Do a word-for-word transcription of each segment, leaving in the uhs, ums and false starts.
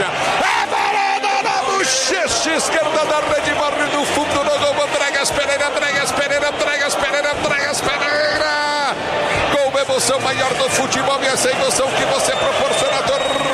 bochecha. É parada na bochecha esquerda da rede, morre no fundo do gol. Andréas Pereira, Andréas Pereira, Andréas Pereira, Andréas Pereira. Gol, emoção maior do futebol e essa emoção que você proporciona,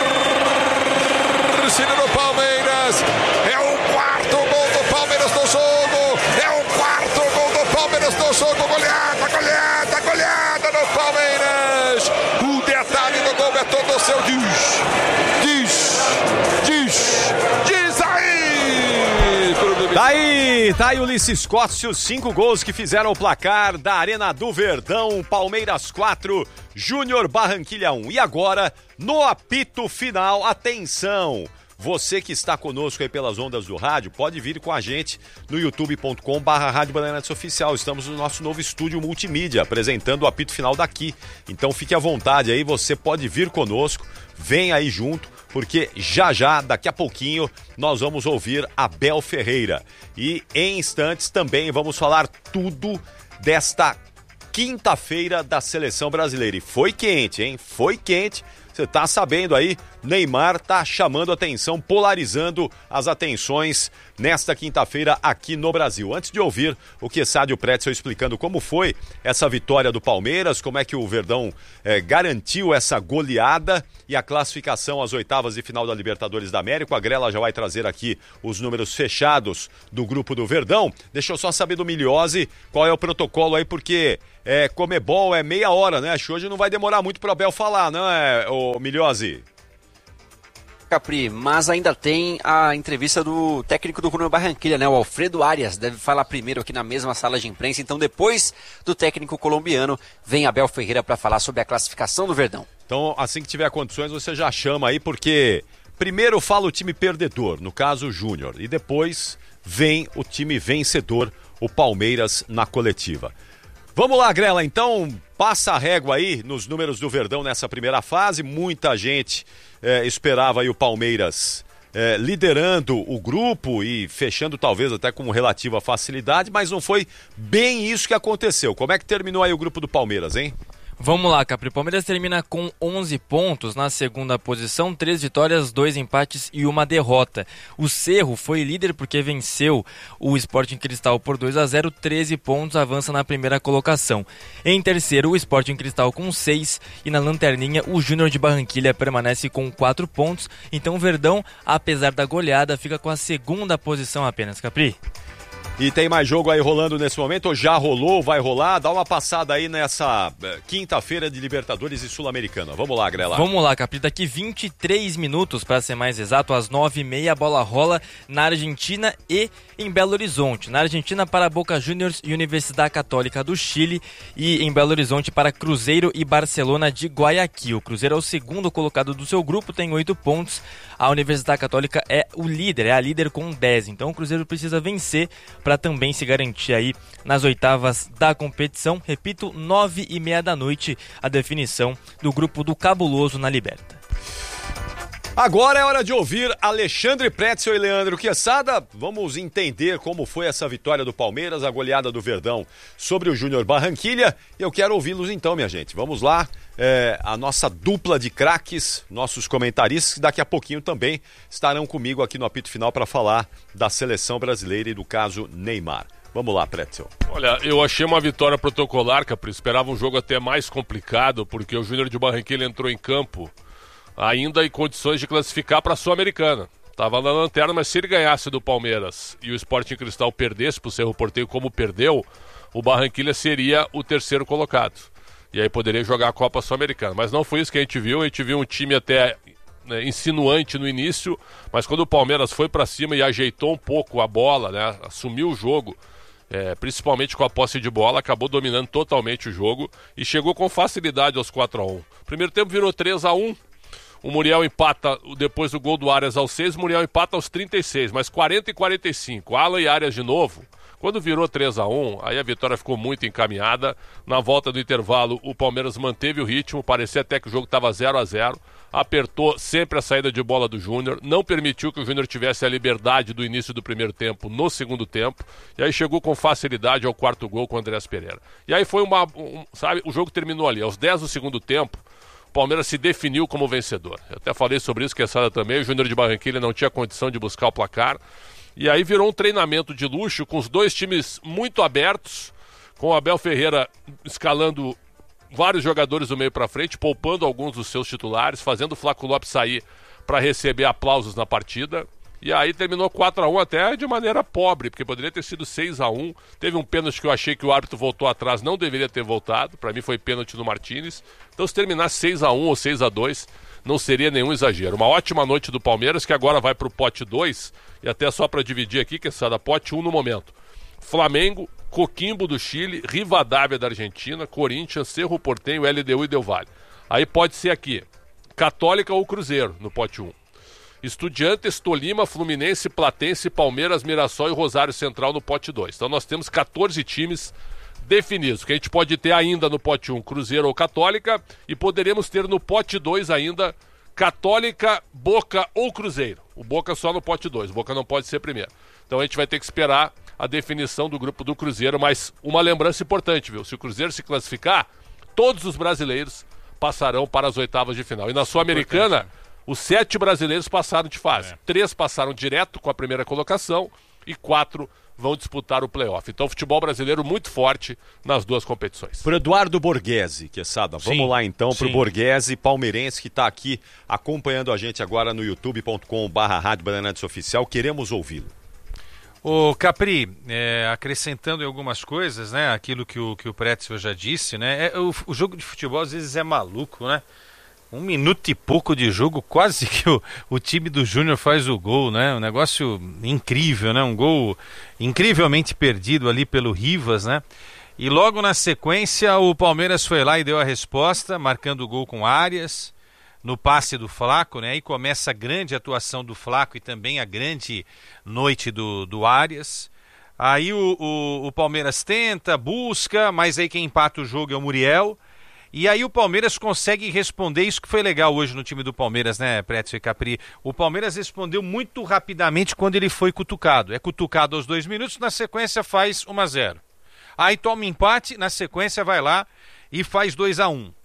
torcida do Palmeiras. É o quarto gol do Palmeiras no jogo. É o quarto gol do Palmeiras no jogo. Goleada, goleada, goleada do Palmeiras. O detalhe do gol é todo seu. Diz, diz, diz, diz aí. Tá aí, tá aí Ulisses Costa, os cinco gols que fizeram o placar da Arena do Verdão. Palmeiras quatro, Júnior Barranquilla um. E agora, no apito final, atenção! Você que está conosco aí pelas ondas do rádio, pode vir com a gente no youtube ponto com barra Rádio Bandeirantes Oficial. Estamos no nosso novo estúdio multimídia, apresentando o apito final daqui. Então fique à vontade aí, você pode vir conosco, vem aí junto, porque já já, daqui a pouquinho, nós vamos ouvir Abel Ferreira. E em instantes também vamos falar tudo desta quinta-feira da Seleção Brasileira. E foi quente, hein? Foi quente. Você tá sabendo aí, Neymar tá chamando atenção, polarizando as atenções nesta quinta-feira aqui no Brasil. Antes de ouvir o Quessádio Pretzel explicando como foi essa vitória do Palmeiras, como é que o Verdão eh, garantiu essa goleada e a classificação às oitavas de final da Libertadores da América, a Grela já vai trazer aqui os números fechados do grupo do Verdão. Deixa eu só saber do Miliose qual é o protocolo aí, porque é, Comebol é meia hora, né? Acho que hoje não vai demorar muito pro Abel falar, não é, ô Miliose? Capri, mas ainda tem a entrevista do técnico do Júnior Barranquilla, né? O Alfredo Arias deve falar primeiro aqui na mesma sala de imprensa. Então, depois do técnico colombiano, vem Abel Ferreira para falar sobre a classificação do Verdão. Então, assim que tiver condições, você já chama aí, porque primeiro fala o time perdedor, no caso o Júnior, e depois vem o time vencedor, o Palmeiras, na coletiva. Vamos lá, Grela, então passa a régua aí nos números do Verdão nessa primeira fase. Muita gente é, esperava aí o Palmeiras é, liderando o grupo e fechando talvez até com relativa facilidade, mas não foi bem isso que aconteceu. Como é que terminou aí o grupo do Palmeiras, hein? Vamos lá, Capri. Palmeiras termina com onze pontos na segunda posição, três vitórias, dois empates e uma derrota. O Cerro foi líder porque venceu o Sporting Cristal por dois a zero, treze pontos, avança na primeira colocação. Em terceiro, o Sporting Cristal com seis e na lanterninha o Júnior de Barranquilla permanece com quatro pontos. Então o Verdão, apesar da goleada, fica com a segunda posição apenas, Capri. E tem mais jogo aí rolando nesse momento, ou já rolou, vai rolar? Dá uma passada aí nessa quinta-feira de Libertadores e Sul-Americana. Vamos lá, Grela. Vamos lá, Capri. Daqui vinte e três minutos, para ser mais exato, às nove e meia, a bola rola na Argentina e em Belo Horizonte. Na Argentina para Boca Juniors e Universidade Católica do Chile, e em Belo Horizonte para Cruzeiro e Barcelona de Guayaquil. O Cruzeiro é o segundo colocado do seu grupo, tem oito pontos. A Universidade Católica é o líder, é a líder com dez. Então o Cruzeiro precisa vencer para também se garantir aí nas oitavas da competição. Repito, nove e meia da noite, a definição do grupo do Cabuloso na Liberta. Agora é hora de ouvir Alexandre Pretzel e Leandro Quesada. Vamos entender como foi essa vitória do Palmeiras, a goleada do Verdão sobre o Júnior Barranquilla. Eu quero ouvi-los então, minha gente. Vamos lá, é, a nossa dupla de craques, nossos comentaristas, que daqui a pouquinho também estarão comigo aqui no apito final para falar da seleção brasileira e do caso Neymar. Vamos lá, Pretzel. Olha, eu achei uma vitória protocolar, Capri. Esperava um jogo até mais complicado, porque o Júnior de Barranquilla entrou em campo ainda em condições de classificar para a Sul-Americana. Estava na lanterna, mas se ele ganhasse do Palmeiras e o Sporting Cristal perdesse para o Cerro Porteño como perdeu, o Barranquilla seria o terceiro colocado. E aí poderia jogar a Copa Sul-Americana. Mas não foi isso que a gente viu. A gente viu um time até, né, insinuante no início, mas quando o Palmeiras foi para cima e ajeitou um pouco a bola, né, assumiu o jogo, é, principalmente com a posse de bola, acabou dominando totalmente o jogo e chegou com facilidade aos quatro a um. Primeiro tempo virou três a um. O Muriel empata depois do gol do Arias aos seis, o Muriel empata aos trinta e seis, mas quarenta e quarenta e cinco. Alan e Arias de novo. Quando virou três a um, aí a vitória ficou muito encaminhada. Na volta do intervalo, o Palmeiras manteve o ritmo, parecia até que o jogo estava zero a zero. Apertou sempre a saída de bola do Júnior, não permitiu que o Júnior tivesse a liberdade do início do primeiro tempo no segundo tempo, e aí chegou com facilidade ao quarto gol com o Andréas Pereira. E aí foi uma, um, sabe, o jogo terminou ali, aos dez do segundo tempo. o Palmeiras se definiu como vencedor. Eu até falei sobre isso, que essa também, o Júnior de Barranquilla não tinha condição de buscar o placar. E aí virou um treinamento de luxo, com os dois times muito abertos, com o Abel Ferreira escalando vários jogadores do meio para frente, poupando alguns dos seus titulares, fazendo o Flaco Lopes sair para receber aplausos na partida. E aí terminou quatro a um até de maneira pobre, porque poderia ter sido seis a um. Teve um pênalti que eu achei que o árbitro voltou atrás, não deveria ter voltado. Para mim foi pênalti do Martínez. Então se terminar seis a um ou seis a dois, não seria nenhum exagero. Uma ótima noite do Palmeiras, que agora vai para o pote dois. E até só para dividir aqui, que é essa da pote um no momento. Flamengo, Coquimbo do Chile, Rivadavia da Argentina, Corinthians, Cerro Porteño, L D U e Del Valle. Aí pode ser aqui, Católica ou Cruzeiro no pote um. Estudiantes, Tolima, Fluminense, Platense, Palmeiras, Mirassol e Rosário Central no pote dois. Então nós temos catorze times definidos, que a gente pode ter ainda no pote um, Cruzeiro ou Católica, e poderíamos ter no pote dois ainda Católica, Boca ou Cruzeiro. O Boca só no pote dois, o Boca não pode ser primeiro. Então a gente vai ter que esperar a definição do grupo do Cruzeiro, mas uma lembrança importante, viu? Se o Cruzeiro se classificar, todos os brasileiros passarão para as oitavas de final. E na Sul-Americana, os sete brasileiros passaram de fase. É. Três passaram direto com a primeira colocação e quatro vão disputar o playoff. Então, futebol brasileiro muito forte nas duas competições. Para Eduardo Borghese, Quesada, vamos Sim. lá então para o Borghese, palmeirense, que está aqui acompanhando a gente agora no youtube ponto com barra Rádio Bandeirantes Oficial. Queremos ouvi-lo. Ô Capri, é, acrescentando em algumas coisas, né, aquilo que o, que o Pretzel já disse, né, é, o, o jogo de futebol às vezes é maluco, né? Um minuto e pouco de jogo, quase que o, o time do Júnior faz o gol, né? Um negócio incrível, né? Um gol incrivelmente perdido ali pelo Rivas, né? E logo na sequência o Palmeiras foi lá e deu a resposta, marcando o gol com Arias, no passe do Flaco, né? Aí começa a grande atuação do Flaco e também a grande noite do, do Arias. Aí o, o, o Palmeiras tenta, busca, mas aí quem empata o jogo é o Muriel. E aí o Palmeiras consegue responder, isso que foi legal hoje no time do Palmeiras, né, Pretzel e Capri? O Palmeiras respondeu muito rapidamente quando ele foi cutucado. É cutucado aos dois minutos, na sequência faz um a zero. Aí toma empate, na sequência vai lá e faz dois a um.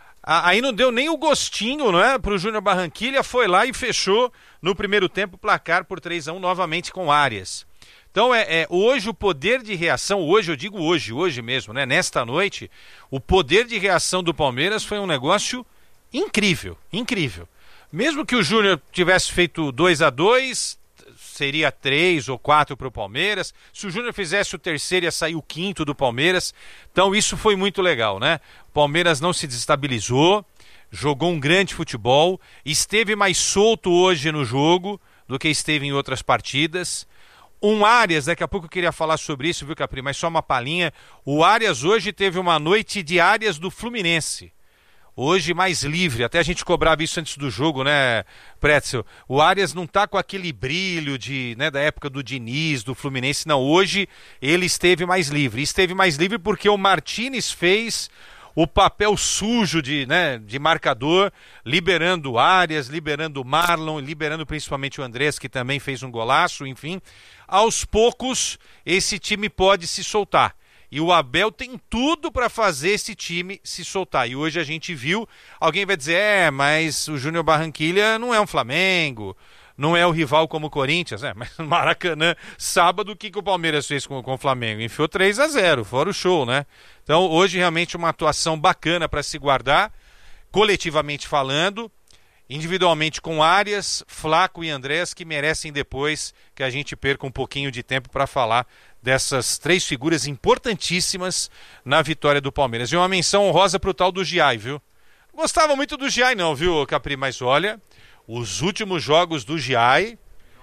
Aí não deu nem o gostinho, não é, para o Júnior Barranquilla, foi lá e fechou no primeiro tempo o placar por três a um novamente com Arias. Então, é, é, hoje o poder de reação, hoje eu digo hoje, hoje mesmo, né, nesta noite, o poder de reação do Palmeiras foi um negócio incrível, incrível. Mesmo que o Júnior tivesse feito dois a dois, seria três ou quatro para o Palmeiras. Se o Júnior fizesse o terceiro, ia sair o quinto do Palmeiras. Então, isso foi muito legal, né? O Palmeiras não se desestabilizou, jogou um grande futebol, esteve mais solto hoje no jogo do que esteve em outras partidas. Um Arias, daqui a pouco eu queria falar sobre isso, viu, Capri? Mas só uma palhinha. O Arias hoje teve uma noite de Arias do Fluminense. Hoje mais livre, até a gente cobrava isso antes do jogo, né, Pretzel? O Arias não tá com aquele brilho de, né, da época do Diniz, do Fluminense, não. Hoje ele esteve mais livre. Esteve mais livre porque o Martínez fez o papel sujo de, né, de marcador, liberando o Arias, liberando o Marlon, liberando principalmente o Andrés, que também fez um golaço, enfim. Aos poucos, esse time pode se soltar. E o Abel tem tudo para fazer esse time se soltar. E hoje a gente viu, alguém vai dizer, é, mas o Júnior Barranquilla não é um Flamengo, não é o rival como o Corinthians, é, mas no Maracanã, sábado, o que, que o Palmeiras fez com, com o Flamengo? Enfiou três a zero, fora o show, né? Então, hoje realmente uma atuação bacana para se guardar, coletivamente falando, individualmente com Arias, Flaco e Andrés, que merecem depois que a gente perca um pouquinho de tempo para falar dessas três figuras importantíssimas na vitória do Palmeiras. E uma menção honrosa para o tal do Giai, viu? Não gostava muito do Giai não, viu, Capri? Mas olha, os últimos jogos do Giai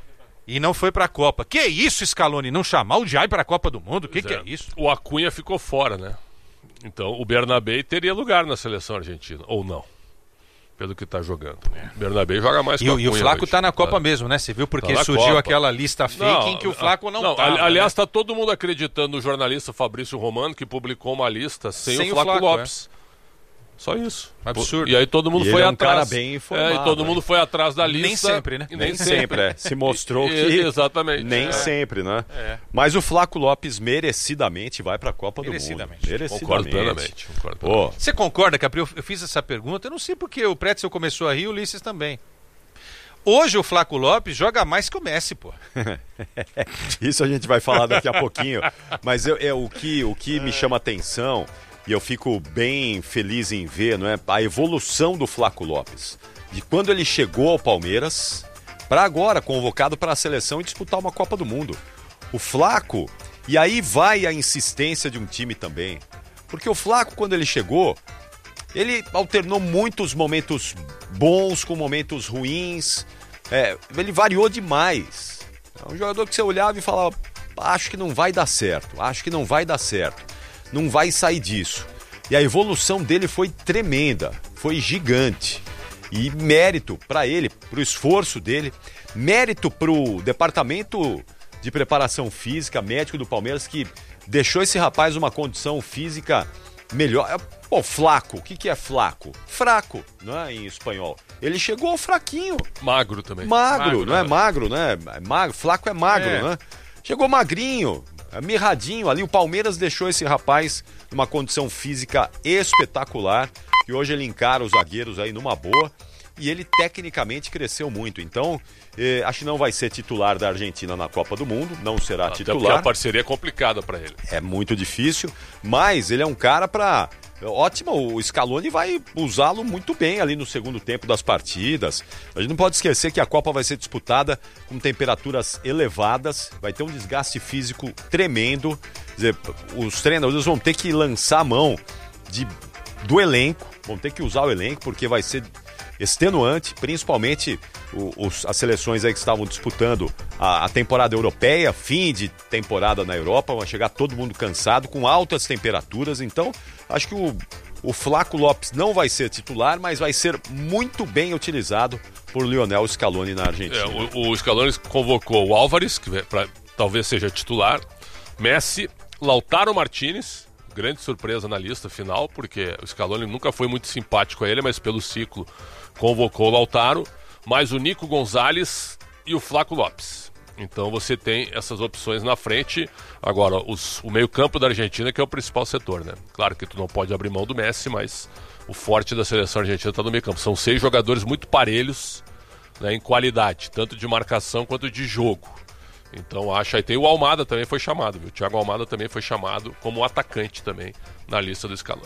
e não foi para a Copa. Que isso, Scaloni? Não chamar o Giai para a Copa do Mundo? O que, que é isso? O Acunha ficou fora, né? Então o Bernabé teria lugar na seleção argentina, ou não? Pelo que está jogando. É. O Bernabé joga mais e, que o E o Flaco está na Copa tá. mesmo, né? Você viu porque tá surgiu Copa. Aquela lista fake não, em que o Flaco não está. Aliás, está né? todo mundo acreditando no jornalista Fabrício Romano, que publicou uma lista sem, sem o Flaco, o Flaco Lopes. Só isso. Absurdo. E aí todo mundo E foi ele é um atrás. cara bem informado, É, e todo hein? mundo foi atrás da lista. Nem sempre, né? E Nem sempre, é. Se mostrou E- que... Exatamente. Nem É. sempre, né? É. Mas o Flaco Lopes merecidamente vai para a Copa do Mundo. Merecidamente. Merecidamente. Concordo plenamente. Concordo Pô, plenamente. Você concorda, Capri? Eu eu fiz essa pergunta, eu não sei porque o Pretzel começou a rir e o Ulisses também. Hoje o Flaco Lopes joga mais que o Messi, pô. isso a gente vai falar daqui a pouquinho. Mas eu, é, o que, o que me chama atenção, e eu fico bem feliz em ver, não é, a evolução do Flaco Lopes. De quando ele chegou ao Palmeiras, para agora, convocado para a seleção e disputar uma Copa do Mundo. O Flaco, e aí vai a insistência de um time também. Porque o Flaco, quando ele chegou, ele alternou muitos momentos bons com momentos ruins. É, ele variou demais. É um jogador que você olhava e falava, acho que não vai dar certo, acho que não vai dar certo, não vai sair disso. E a evolução dele foi tremenda, foi gigante. E mérito para ele, para o esforço dele, mérito para o departamento de preparação física, médico do Palmeiras, que deixou esse rapaz numa condição física melhor. Pô, flaco, o que, que é flaco? Fraco, não é, em espanhol. Ele chegou fraquinho. Magro também. Magro, Magro, não é né? magro, né? É magro, flaco é magro, É. né? Chegou magrinho, mirradinho ali. O Palmeiras deixou esse rapaz numa condição física espetacular. E hoje ele encara os zagueiros aí numa boa. E ele tecnicamente cresceu muito. Então, eh, acho que não vai ser titular da Argentina na Copa do Mundo. Não será Até porque titular. a parceria é complicada pra ele. É muito difícil, mas ele é um cara para... Ótimo, o Scaloni vai usá-lo muito bem ali no segundo tempo das partidas. A gente não pode esquecer que a Copa vai ser disputada com temperaturas elevadas, vai ter um desgaste físico tremendo. Quer dizer, os treinadores vão ter que lançar a mão de, do elenco, vão ter que usar o elenco, porque vai ser extenuante, principalmente o, os, as seleções aí que estavam disputando a, a temporada europeia, fim de temporada na Europa, vai chegar todo mundo cansado, com altas temperaturas. Então, acho que o, o Flaco Lopes não vai ser titular, mas vai ser muito bem utilizado por Lionel Scaloni na Argentina. É, o, o Scaloni convocou o Álvares, que pra, talvez seja titular, Messi, Lautaro Martinez, grande surpresa na lista final, porque o Scaloni nunca foi muito simpático a ele, mas pelo ciclo convocou o Lautaro, mais o Nico Gonzalez e o Flaco Lopes. Então você tem essas opções na frente. Agora, os, o meio-campo da Argentina, que é o principal setor, né? Claro que tu não pode abrir mão do Messi, mas o forte da seleção argentina está no meio-campo. São seis jogadores muito parelhos, né, em qualidade, tanto de marcação quanto de jogo. Então acho aí tem o Almada também foi chamado, viu? O Thiago Almada também foi chamado como atacante também na lista do Scaloni.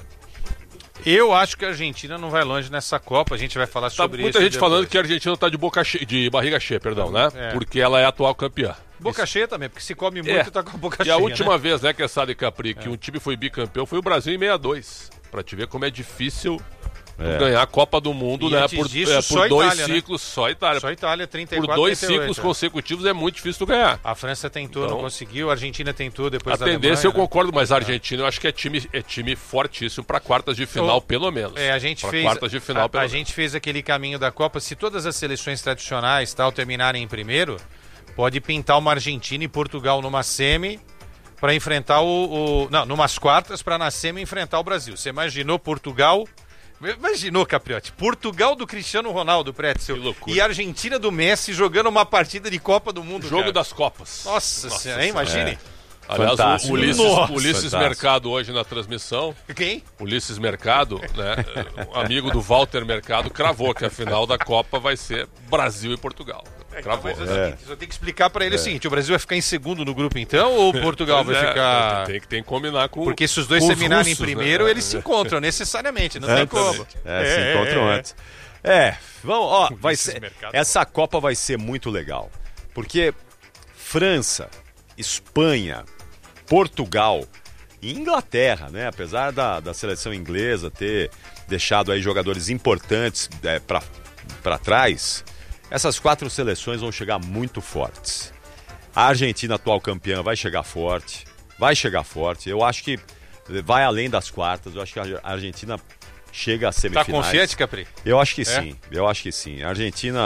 Eu acho que a Argentina não vai longe nessa Copa, a gente vai falar Tá sobre muita isso gente depois. falando que a Argentina tá de boca cheia, de barriga cheia, perdão, né? É. Porque ela é a atual campeã. Boca cheia também, porque se come muito É. tá com a boca E cheia, a última né? vez, né, que é Sada e Capri, que um time foi bicampeão foi o Brasil em sessenta e dois. Pra te ver como é difícil É. ganhar a Copa do Mundo, E né? antes Por, disso, é, só por dois Itália, né? ciclos, só Itália. Só a Itália, trinta e Por quatro, dois trinta e oito, ciclos é. consecutivos é muito difícil tu ganhar. A França tentou, Então, não conseguiu, a Argentina tentou depois A da tendência eu Alemanha, né? concordo, mas a Argentina eu acho que é time, é time fortíssimo para quartas de final, Eu- pelo menos. É, a gente pra fez quartas de final, a, pelo a menos. gente fez aquele caminho da Copa. Se todas as seleções tradicionais tal terminarem em primeiro, pode pintar uma Argentina e Portugal numa semi para enfrentar o, o não, numas quartas para na semi enfrentar o Brasil. Você imaginou Portugal? Imaginou, Capriotti? Portugal do Cristiano Ronaldo, Pretzel, Que loucura. e a Argentina do Messi jogando uma partida de Copa do Mundo. Jogo cara. das Copas. Nossa, senhora, hein? Imagine. Aliás, Fantástico. o Ulisses, Nossa, Ulisses fantástico. Mercado hoje na transmissão, Quem? Ulisses Mercado, né, um amigo do Walter Mercado, cravou que a final da Copa vai ser Brasil e Portugal. Cravou. Mas é. Só tem que explicar para ele o seguinte: o Brasil vai ficar em segundo no grupo então ou Portugal Pois vai é, ficar... Tem que, tem que combinar com Porque se os dois com terminarem em russos, primeiro, né? eles se encontram necessariamente, não tem Antes. como. É, se encontram antes. É, vamos, ó, vai Esses ser, mercados. essa Copa vai ser muito legal, porque França, Espanha, Portugal e Inglaterra, né? Apesar da, da seleção inglesa ter deixado aí jogadores importantes é, para trás, essas quatro seleções vão chegar muito fortes. A Argentina, atual campeã, vai chegar forte, vai chegar forte. Eu acho que vai além das quartas. Eu acho que a Argentina chega a Tá semifinais. confiante, Capri? Eu acho que É? sim, eu acho que sim. A Argentina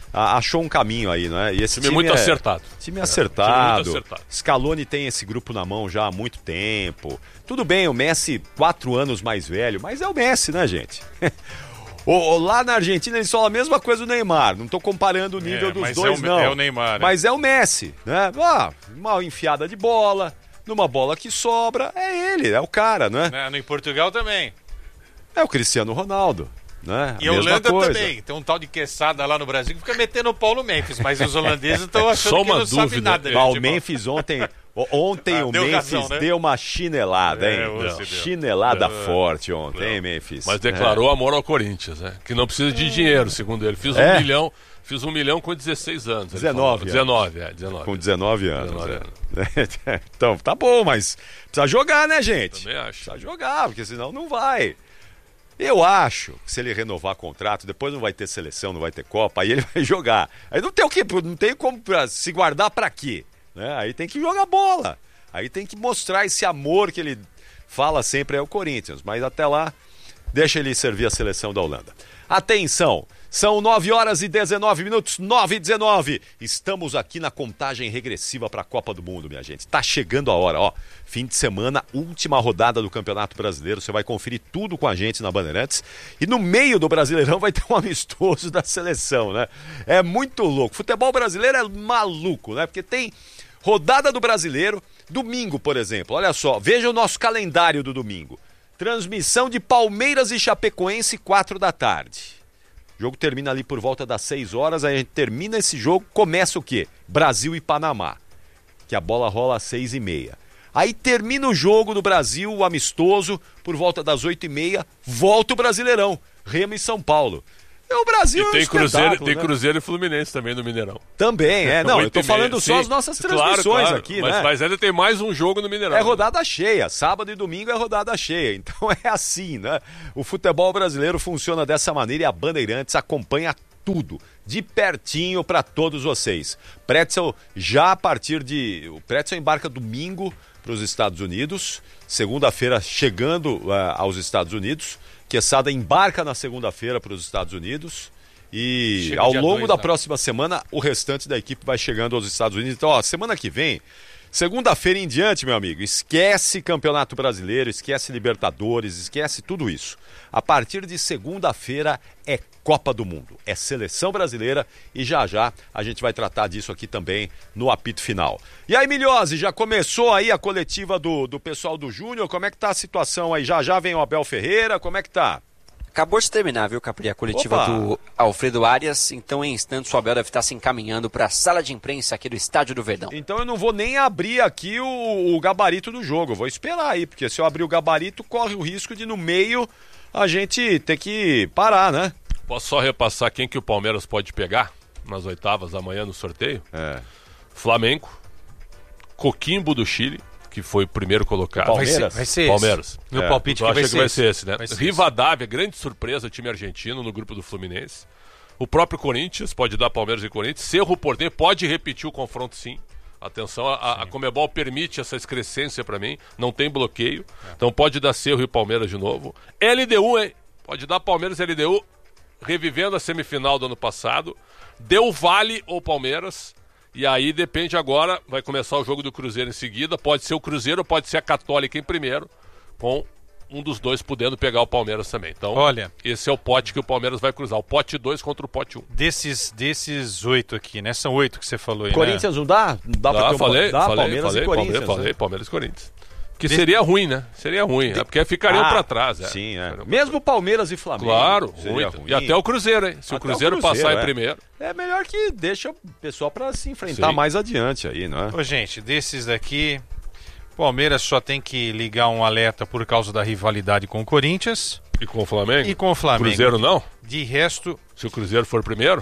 achou um caminho aí, não é? E esse time, time muito é, acertado. Time é, acertado. time muito acertado. Scaloni tem esse grupo na mão já há muito tempo. Tudo bem, o Messi quatro anos mais velho, mas é o Messi, né, gente? o, o, lá na Argentina eles falam a mesma coisa do Neymar. Não tô comparando o nível é, dos mas dois, é o, não. É o Neymar. Né? Mas é o Messi, né? Ah, uma enfiada de bola, numa bola que sobra, é ele, é o cara, né? Né, no Portugal também. É o Cristiano Ronaldo. Né? E a Holanda também. Tem um tal de Quesada lá no Brasil que fica metendo o pau no Memphis, mas os holandeses estão achando Só que uma não sabe dúvida. nada. Ah, o tipo... Memphis ontem, ontem Ah, o deu Memphis razão, né? deu uma chinelada, hein? É, você deu. Chinelada Não, forte ontem, não. hein, Memphis? Mas declarou amor ao Corinthians, né? Que não precisa de dinheiro, segundo ele. Fiz um É? milhão, fiz um milhão com dezesseis anos. ele dezenove falou. dezenove, é, dezenove. Com dezenove anos. dezenove é. Então, tá bom, mas precisa jogar, né, gente? Também acho. Precisa jogar, porque senão não vai. Eu acho que se ele renovar contrato, depois não vai ter seleção, não vai ter Copa, aí ele vai jogar. Aí não tem o quê? Não tem como pra se guardar pra quê? Né? Aí tem que jogar bola. Aí tem que mostrar esse amor que ele fala sempre ao Corinthians. Mas até lá, deixa ele servir a seleção da Holanda. Atenção! São nove horas e dezenove minutos, nove e dezenove. Estamos aqui na contagem regressiva para a Copa do Mundo, minha gente. Tá chegando a hora, ó. Fim de semana, última rodada do Campeonato Brasileiro. Você vai conferir tudo com a gente na Bandeirantes. E no meio do Brasileirão vai ter um amistoso da seleção, né? É muito louco. Futebol brasileiro é maluco, né? Porque tem rodada do Brasileiro, domingo, por exemplo. Olha só, veja o nosso calendário do domingo. Transmissão de Palmeiras e Chapecoense, quatro da tarde. O jogo termina ali por volta das seis horas, aí a gente termina esse jogo, começa o quê? Brasil e Panamá, que a bola rola às seis e meia. Aí termina o jogo do Brasil, o amistoso, por volta das oito e meia, volta o Brasileirão, Remo e São Paulo. É o Brasil, E tem, é um Cruzeiro, tem né? Cruzeiro e Fluminense também no Mineirão. Também, é. Não, eu tô falando só Sim, as nossas claro, transmissões claro, aqui, mas, né? Mas ainda tem mais um jogo no Mineirão. É rodada cheia, sábado e domingo é rodada cheia, então é assim, né? O futebol brasileiro funciona dessa maneira e a Bandeirantes acompanha tudo, de pertinho para todos vocês. Pretzel já a partir de... O Pretzel embarca domingo para os Estados Unidos, segunda-feira chegando uh, aos Estados Unidos, Quesada embarca na segunda-feira para os Estados Unidos e Chega ao dia longo dois, da né? próxima semana o restante da equipe vai chegando aos Estados Unidos. Então, ó, semana que vem, segunda-feira em diante, meu amigo, esquece Campeonato Brasileiro, esquece Libertadores, esquece tudo isso. A partir de segunda-feira é Copa do Mundo, é Seleção Brasileira e já já a gente vai tratar disso aqui também no apito final. E aí, Milhose, já começou aí a coletiva do, do pessoal do Júnior? Como é que tá a situação aí? Já já vem o Abel Ferreira, como é que tá? Acabou de terminar, viu, Capri, a coletiva Opa! do Alfredo Arias. Então, em instantes, o Abel deve estar se encaminhando para a sala de imprensa aqui do Estádio do Verdão. Então eu não vou nem abrir aqui o, o gabarito do jogo, eu vou esperar aí, porque se eu abrir o gabarito, corre o risco de no meio a gente ter que parar, né? Posso só repassar quem que o Palmeiras pode pegar nas oitavas amanhã no sorteio? É. Flamengo, Coquimbo do Chile, que foi o primeiro colocado. Palmeiras? Vai ser Palmeiras. esse. Meu É. palpite Tu que acha vai que ser vai esse. ser esse, né? Vai ser Rivadavia, grande surpresa, time argentino no grupo do Fluminense. O próprio Corinthians pode dar Palmeiras e Corinthians. Cerro Porteño pode repetir o confronto, sim. Atenção, a, a Conmebol permite essa excrescência pra mim, não tem bloqueio. É. Então pode dar Cerro e Palmeiras de novo. L D U, hein? Pode dar Palmeiras e L D U, revivendo a semifinal do ano passado. Del Valle ou Palmeiras. E aí depende agora, vai começar o jogo do Cruzeiro em seguida. Pode ser o Cruzeiro ou pode ser a Católica em primeiro, com um dos dois podendo pegar o Palmeiras também. Então, Olha, esse é o pote que o Palmeiras vai cruzar. O pote dois contra o pote um. desses, desses oito aqui, né? São oito que você falou aí, Corinthians não dá? Não dá, pra Dá, ter um- falei, dá falei, Palmeiras falei, e Corinthians. Palmeiras, né? falei, Palmeiras e Corinthians. Que seria ruim, né? Seria ruim, é porque ficariam Ah, pra trás. É. Sim, é. Ficariam pra Mesmo Palmeiras e Flamengo. Claro, seria ruim. ruim. E até o Cruzeiro, hein? Se Até o Cruzeiro, o Cruzeiro, passar é. em primeiro. É melhor que deixa o pessoal pra se enfrentar Sim. mais adiante aí, não é? Ô, gente, desses daqui, Palmeiras só tem que ligar um alerta por causa da rivalidade com o Corinthians E com o Flamengo? e com o Flamengo. Cruzeiro não? De resto, Se o Cruzeiro for primeiro?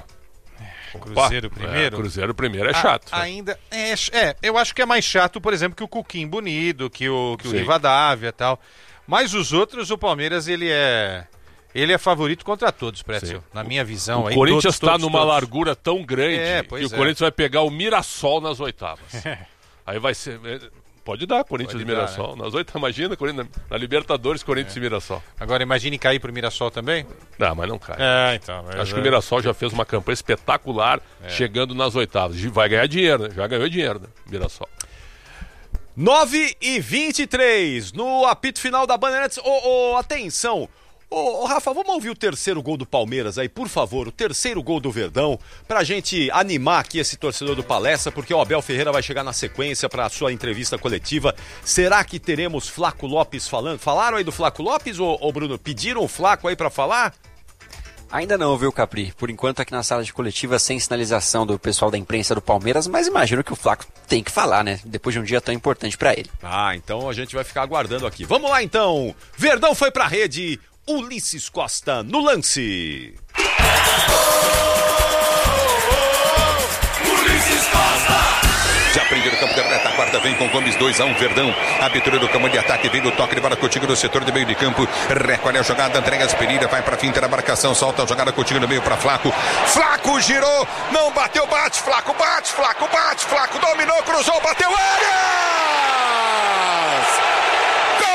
Cruzeiro Opa, primeiro. É, Cruzeiro primeiro é a- chato. né? ainda é, é, eu acho que é mais chato, por exemplo, que o Coquim Bonito, que o, que o Sim. Rivadavia e tal. Mas os outros, o Palmeiras, ele é ele é favorito contra todos, Pretzel. Sim. Na minha visão. O aí, Corinthians todos, está todos, numa todos. largura tão grande É, que pois o é. Corinthians vai pegar o Mirassol nas oitavas. Aí vai ser. Pode dar, Corinthians Pode e Mirassol. Dar, né? Nas oito, imagina, na, na Libertadores, Corinthians é. e Mirassol. Agora imagine cair pro Mirassol também? Não, mas não cai. É, então. Acho é. que o Mirassol já fez uma campanha espetacular, é. chegando nas oitavas. Vai ganhar dinheiro, né? Já ganhou dinheiro, né? Mirassol. nove e vinte e três, no apito final da Bandeirantes. Ô, ô, atenção! Ô, ô, Rafa, vamos ouvir o terceiro gol do Palmeiras aí, por favor, o terceiro gol do Verdão, pra gente animar aqui esse torcedor do Palestra, porque o Abel Ferreira vai chegar na sequência pra sua entrevista coletiva. Será que teremos Flaco Lopes falando? Falaram aí do Flaco Lopes, ô, ô Bruno? Pediram o Flaco aí pra falar? Ainda não, viu, Capri? Por enquanto aqui na sala de coletiva, sem sinalização do pessoal da imprensa do Palmeiras, mas imagino que o Flaco tem que falar, né? Depois de um dia tão importante pra ele. Ah, então a gente vai ficar aguardando aqui. Vamos lá, então. Verdão foi pra rede. Ulisses Costa no lance. Oh, oh, oh, Ulisses Costa! Já primeiro campo da retaguarda vem com Gomes dois a um Verdão. Abertura do campo de ataque, vem do toque de bola Coutinho no setor de meio de campo. Recolhe a jogada, entrega as Pereira, vai pra finta da marcação, solta a jogada Coutinho no meio pra Flaco. Flaco girou, não bateu, bate, Flaco bate, Flaco bate, Flaco dominou, cruzou, bateu área!